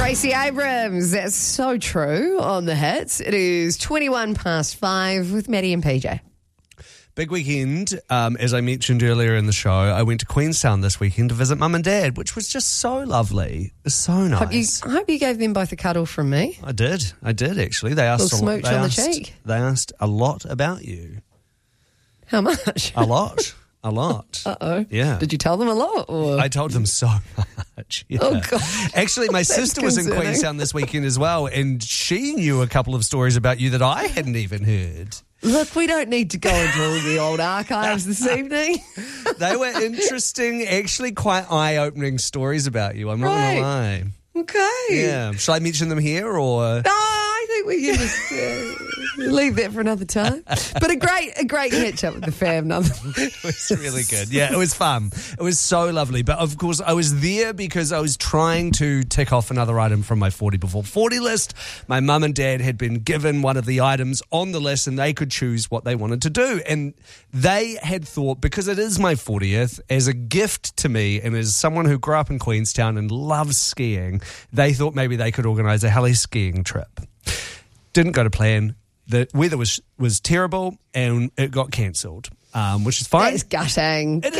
Gracie Abrams, that's so true on the hits. It is 5:21 with Maddie and PJ. Big weekend, as I mentioned earlier in the show. I went to Queenstown this weekend to visit Mum and Dad, which was just so lovely. It was so nice. I hope you gave them both a cuddle from me. I did actually. They asked little smooch on the cheek. They asked a lot about you. How much? A lot. Uh-oh. Yeah. Did you tell them a lot? Or? I told them so much. Yeah. Oh, God. Actually, my sister was in Queenstown this weekend as well, and she knew a couple of stories about you that I hadn't even heard. Look, we don't need to go into all the old archives this evening. They were interesting, actually quite eye-opening stories about you, I'm not going to lie. Okay. Yeah. Shall I mention them here or...? No, I think we can just leave that for another time. But a great catch-up with the fam, nonetheless. It was really good. Yeah, it was fun. It was so lovely. But, of course, I was there because I was trying to tick off another item from my 40 before 40 list. My mum and dad had been given one of the items on the list and they could choose what they wanted to do. And they had thought, because it is my 40th, as a gift to me and as someone who grew up in Queenstown and loves skiing, they thought maybe they could organise a heli skiing trip. Didn't go to plan. The weather was terrible and it got cancelled, which is fine. It's gutting. It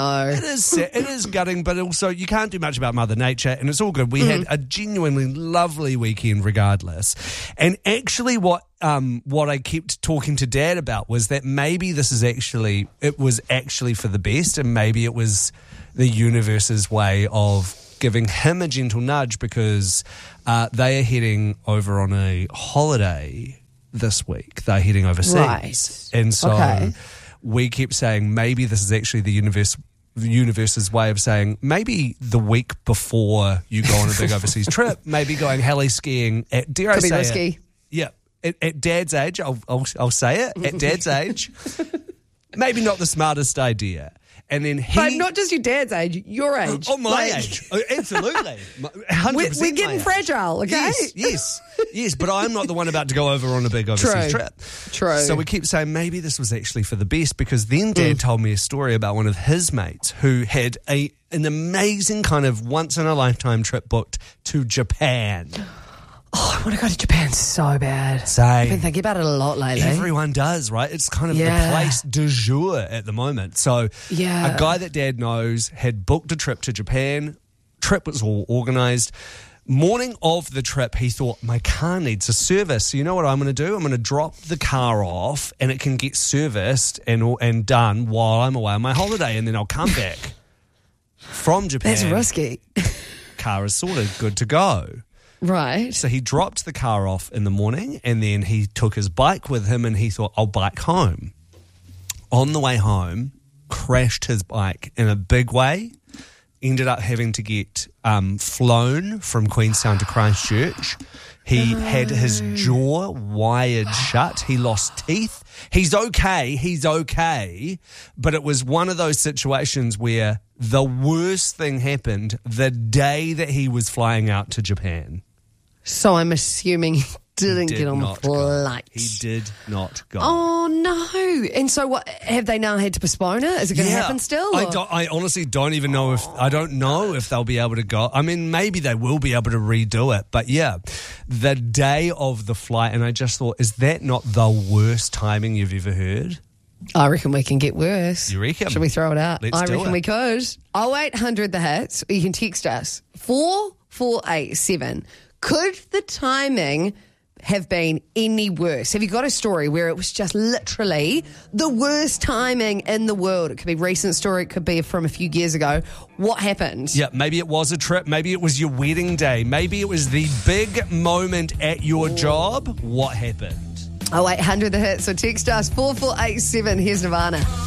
is gutting, but also you can't do much about Mother Nature and it's all good. We had a genuinely lovely weekend regardless. And actually what I kept talking to Dad about was that maybe it was actually for the best and maybe it was the universe's way of giving him a gentle nudge because they are heading over on a holiday this week. They're heading overseas. Right. And so we kept saying maybe this is actually the universe's way of saying maybe the week before you go on a big overseas trip, maybe going heli skiing at, dare I say Could be risky. it? Yeah. At Dad's age, I'll say it, at Dad's age, maybe not the smartest idea. And then but not just your dad's age, your age. Oh, my age. Oh, absolutely. 100% We're getting fragile, okay? Yes. But I'm not the one about to go over on a big overseas trip. True. So we keep saying maybe this was actually for the best because then Dad told me a story about one of his mates who had an amazing kind of once-in-a-lifetime trip booked to Japan. Oh, I want to go to Japan so bad. Same. I've been thinking about it a lot lately. Everyone does, right? It's kind of the place du jour at the moment. So a guy that Dad knows had booked a trip to Japan. Trip was all organised. Morning of the trip, he thought, my car needs a service. So you know what I'm going to do? I'm going to drop the car off and it can get serviced and done while I'm away on my holiday and then I'll come back from Japan. That's risky. Car is sort of good to go. Right. So he dropped the car off in the morning and then he took his bike with him and he thought, I'll bike home. On the way home, crashed his bike in a big way, ended up having to get flown from Queenstown to Christchurch. He had his jaw wired shut. He lost teeth. He's okay, but it was one of those situations where the worst thing happened the day that he was flying out to Japan. So I'm assuming he didn't get on the flight. He did not go. Oh, no. And so what, have they now had to postpone it? Is it going to happen still? I honestly don't even know if they'll be able to go. I mean, maybe they will be able to redo it. But yeah, the day of the flight, and I just thought, is that not the worst timing you've ever heard? I reckon we can get worse. You reckon? Should we throw it out? Let's do reckon it. we could. 0800 the hits, or you can text us 4487. Could the timing have been any worse? Have you got a story where it was just literally the worst timing in the world? It could be a recent story. It could be from a few years ago. What happened? Yeah, maybe it was a trip. Maybe it was your wedding day. Maybe it was the big moment at your job. What happened? 0800 the hits, so text us 4487. Here's Nirvana.